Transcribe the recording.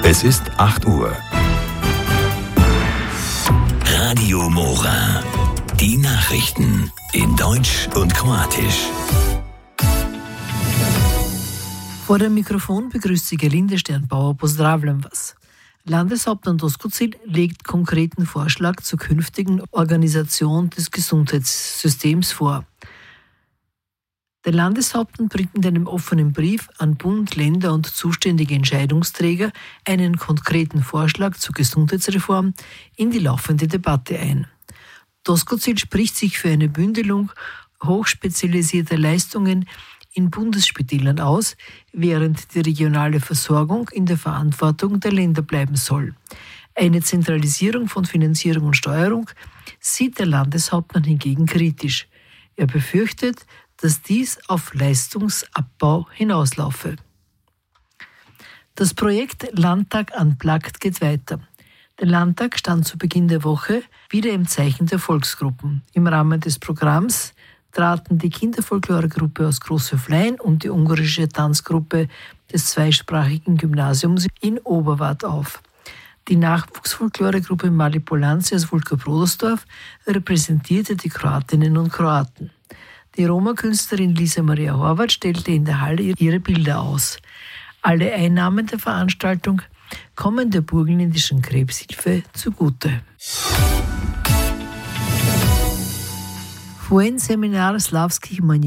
Es ist 8 Uhr. Radio Mora. Die Nachrichten in Deutsch und Kroatisch. Vor dem Mikrofon begrüßt Sie Gerlinde Sternbauer. Pozdravljam vas. Landeshauptmann Doskozil legt konkreten Vorschlag zur künftigen Organisation des Gesundheitssystems vor. Der Landeshauptmann bringt in einem offenen Brief an Bund, Länder und zuständige Entscheidungsträger einen konkreten Vorschlag zur Gesundheitsreform in die laufende Debatte ein. Doskozil spricht sich für eine Bündelung hochspezialisierter Leistungen in Bundesspitälern aus, während die regionale Versorgung in der Verantwortung der Länder bleiben soll. Eine Zentralisierung von Finanzierung und Steuerung sieht der Landeshauptmann hingegen kritisch. Er befürchtet, dass dies auf Leistungsabbau hinauslaufe. Das Projekt Landtag Unplugged geht weiter. Der Landtag stand zu Beginn der Woche wieder im Zeichen der Volksgruppen. Im Rahmen des Programms traten die Kinderfolkloregruppe aus Großhöflein und die ungarische Tanzgruppe des zweisprachigen Gymnasiums in Oberwart auf. Die Nachwuchsfolkloregruppe Mali Polanci aus Vulka-Brodersdorf repräsentierte die Kroatinnen und Kroaten. Die Roma-Künstlerin Lisa Maria Horvath stellte in der Halle ihre Bilder aus. Alle Einnahmen der Veranstaltung kommen der burgenländischen Krebshilfe zugute. Fue en seminar Slavskih